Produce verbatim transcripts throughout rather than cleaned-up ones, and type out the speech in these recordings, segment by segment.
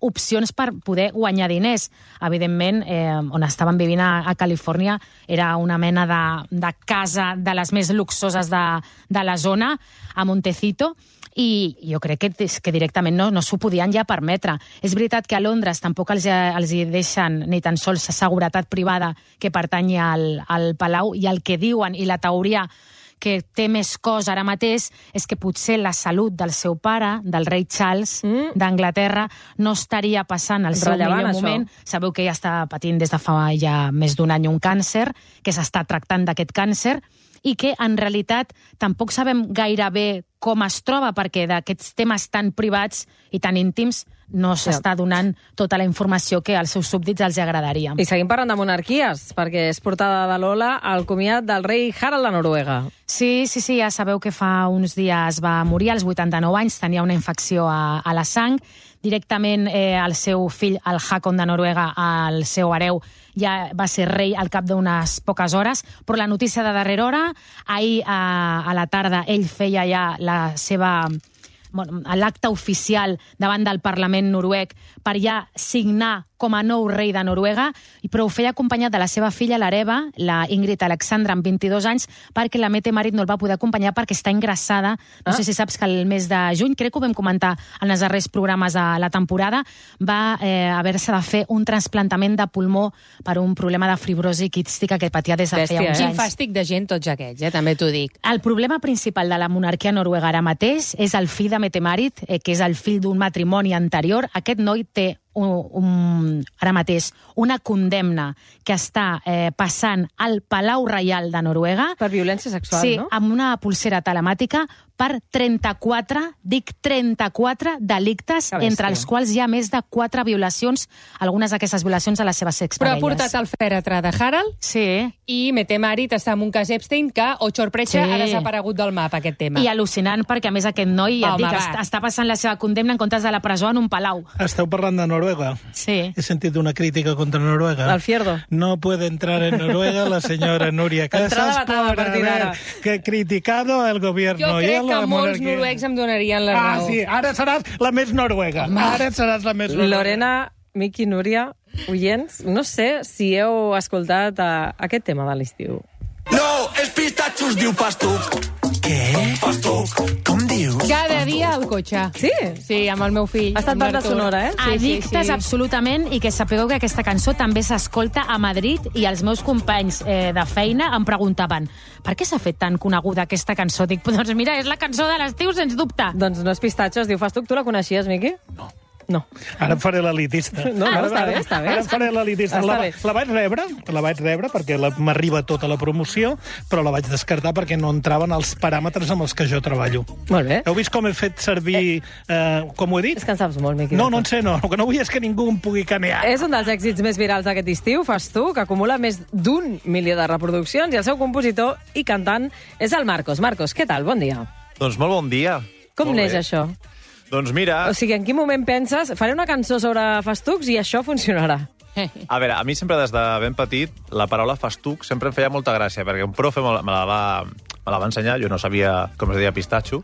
opcions per poder guanyar diners. Evidentment, eh, on estaven vivint a, a Califòrnia era una mena de, de casa de les més luxoses de, de la zona, a Montecito, i jo crec que, que directament no, no s'ho podien ja permetre. És veritat que a Londres tampoc els, els hi deixen ni tan sols seguretat privada que pertanyi al, al Palau, i el que diuen, i la teoria que té més cos ara mateix, és que potser la salut del seu pare, del rei Charles mm. d'Anglaterra, no estaria passant al seu Rellevant, millor això. moment. Sabeu que ja està patint des de fa ja més d'un any un càncer, que s'està tractant d'aquest càncer, i que en realitat tampoc sabem gaire bé com es troba, perquè d'aquests temes tan privats i tan íntims no s'està donant tota la informació que als seus súbdits els agradaria. I seguim parlant de monarquies, perquè és portada de l'Ola al comiat del rei Harald de Noruega. Sí, sí, sí, ja sabeu que fa uns dies va morir, als vuitanta-nou anys, tenia una infecció a, a la sang. Directament eh, el seu fill, el Håkon de Noruega, el seu hereu, ja va ser rei al cap d'unes poques hores, però la notícia de darrera hora, ahir a, a la tarda ell feia ja la seva... Bueno, l'acte oficial davant del Parlament noruec per ja signar com a nou rei de Noruega, però ho feia acompanyat de la seva filla, l'hereva, la Ingrid Alexandra, amb vint-i-dos anys, perquè la Mette-Marit no el va poder acompanyar perquè està ingressada. No ah. sé si saps que el mes de juny, crec que ho vam comentar en els darrers programes de la temporada, va eh, haver-se de fer un trasplantament de pulmó per un problema de fibrosi quística que patia des de Bèstia, feia uns eh? anys. Quin fàstic de gent tots aquests, eh? També t'ho dic. El problema principal de la monarquia noruega ara mateix és el fill de Mette-Marit, eh, que és el fill d'un matrimoni anterior. Aquest noi té un, un, ara mateix una condemna que està eh, passant al Palau Reial de Noruega. Per violència sexual, sí, no? Sí, amb una pulsera telemàtica per trenta-quatre, dic trenta-quatre delictes, entre els quals hi ha més de quatre violacions, algunes d'aquestes violacions a les seves Però exparelles. ha portat el fèretre de Harald Sí. i Mette-Marit està en un cas Epstein que, o sorpresa, Sí. ha desaparegut del mapa, aquest tema. I al·lucinant, perquè a més aquest noi, ja et Home, dic, va. està, està passant la seva condemna en comptes de la presó en un palau. Esteu parlant de Noruega. Sí. He sentit una crítica contra Noruega. Al Fierdo. No puede entrar en Noruega la señora Nuria Casas Entrada batada por a partir d'ara. haber que criticado el gobierno. Jo y crec a que la molts monarquia. noruecs em donarien la Ah, raó. sí, ara seràs la més noruega. Ara seràs la més noruega. Lorena, Miqui, Núria, oients, no sé si heu escoltat uh, aquest tema de l'estiu. No, és pistatxos, diu Pastuc. Què? Pastuc, com dius? Cada dia al cotxe. Sí? Sí, amb el meu fill. Ha estat amb banda Artur. sonora, eh? Sí, Addictes sí, sí. absolutament, i que sapigueu que aquesta cançó també s'escolta a Madrid, i els meus companys eh, de feina em preguntaven per què s'ha fet tan coneguda aquesta cançó? Dic, doncs mira, és la cançó de l'estiu, sens dubte. Doncs no és pistatxos, diu Fastuc. Tu la coneixies, Miqui? No. No. Ara em faré l'elitista. No, no, Ara- està bé, ara- està bé. Ara em faré l'elitista. Està La, bé. la vaig rebre, la vaig rebre perquè la- m'arriba tota la promoció, però la vaig descartar perquè no entraven els paràmetres amb els que jo treballo. Molt bé. Heu vist com he fet servir... Eh, com ho he dit? És que en saps molt, Miqui. No, no en sé, no. El que no vull és que ningú em pugui canear. És un dels èxits més virals d'aquest estiu, Fastuc, que acumula més d'un milió de reproduccions, i el seu compositor i cantant és el Marcos. Marcos, què tal? Bon dia. Doncs molt bon dia. Com Molt neix bé. això? Doncs mira, O sigui, en quin moment penses, faré una cançó sobre Fastucs i això funcionarà? a veure, a mi sempre des de ben petit la paraula fastuc sempre em feia molta gràcia, perquè un profe me la, me la, va, me la va ensenyar, jo no sabia com es deia pistatxo,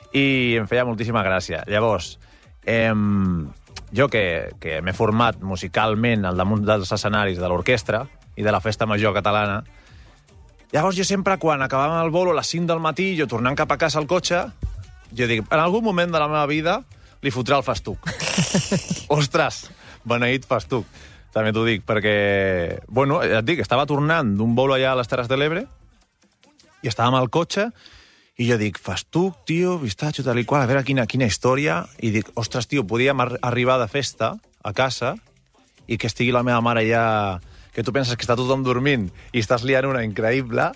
i em feia moltíssima gràcia. Llavors, eh, jo que, que m'he format musicalment al damunt dels escenaris de l'orquestra i de la festa major catalana, llavors jo sempre, quan acabàvem el bolo a les cinc del matí, jo tornant cap a casa al cotxe, jo dic, en algun moment de la meva vida li fotrà el fastuc. Ostres, beneït fastuc. També t'ho dic, perquè, bueno, ja et dic, estava tornant d'un bolo allà a les Terres de l'Ebre i estàvem al cotxe i jo dic, fastuc, tio, pistatxo, tal i qual, a veure quina, quina història. I dic, ostres, tio, podíem ar arribar de festa a casa i que estigui la meva mare ja... que tu penses que està tothom dormint i estàs liant una increïble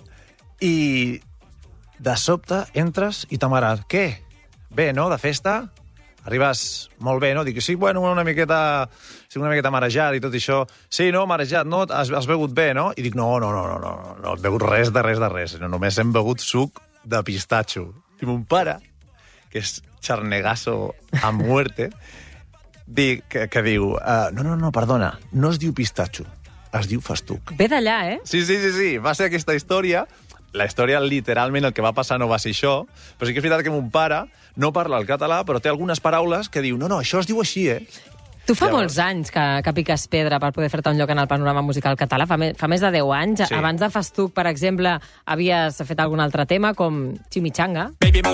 i de sobte entres i ta mare, què? Bé, no?, de festa? Arribes molt bé, no? Dic, sí, bueno, una miqueta... Sí, una miqueta marejat i tot això. Sí, no, marejat, no? Has, has begut bé, no? I dic, no, no, no, no, no, no, no he begut res de res de res. No, només hem begut suc de pistatxo. I mon pare, que és charnegazo a muerte, dic, que, que diu, uh, no, no, no, perdona, no es diu pistatxo, es diu fastuc. Ve d'allà, eh? Sí, sí, sí, sí, va ser aquesta història. La història, literalment, el que va passar no va ser això, però sí que és veritat que mon pare no parla el català, però té algunes paraules que diu, no, no, això es diu així, eh? Tu fa Llavors... molts anys que, que piques pedra per poder fer-te un lloc en el panorama musical català, fa, me, fa més de deu anys. Sí. Abans de Festuc, per exemple, havies fet algun altre tema, com Chimichanga. Baby,